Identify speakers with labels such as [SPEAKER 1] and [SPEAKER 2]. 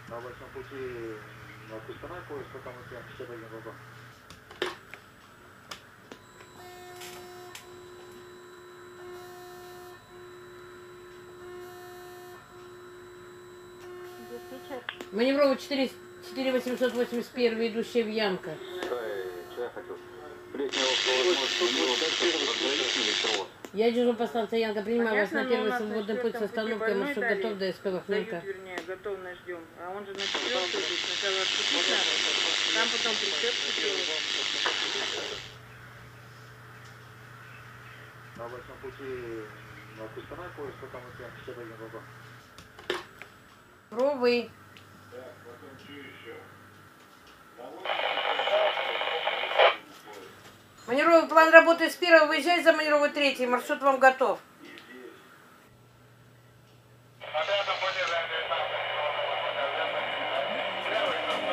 [SPEAKER 1] На обычном пути на Кустанай поезд, потом у тебя 61 вагон.
[SPEAKER 2] Маневровый 4881, идущая в Янка.
[SPEAKER 1] Что я хотел? Летнего возможности.
[SPEAKER 2] Я держу по станции Янка, принимаю вас на первый
[SPEAKER 3] но у нас
[SPEAKER 2] свободный
[SPEAKER 3] на
[SPEAKER 2] путь с
[SPEAKER 3] четвертом пути
[SPEAKER 2] остановкой,
[SPEAKER 3] больной
[SPEAKER 2] маршрут
[SPEAKER 3] дали,
[SPEAKER 2] готов до СП Вахненко.
[SPEAKER 3] дают, вернее, готовность ждем. А он же на четвертую идет, сначала отпустить надо. Там потом прицепку делать.
[SPEAKER 1] На обычном пути на Кустанай поезд, потом у тебя 61 вагон.
[SPEAKER 2] Ровый. Маневровый план работы с первого, выезжай за маневровый третий, маршрут вам готов.